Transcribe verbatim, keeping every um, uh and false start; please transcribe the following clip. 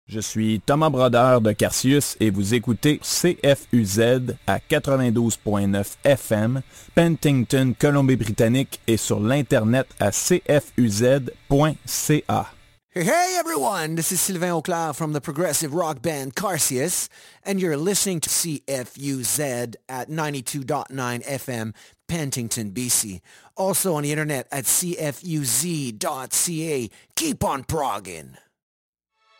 Je suis Thomas Brodeur de Carcius et vous écoutez C F U Z à quatre-vingt-douze point neuf F M, Penticton, Colombie-Britannique et sur l'Internet à c f u z point c a. Hey everyone, this is Sylvain Auclair from the progressive rock band Carcius, and you're listening to C F U Z at ninety-two point nine F M, Penticton, B C. Also on the internet at c f u z dot c a. Keep on progging.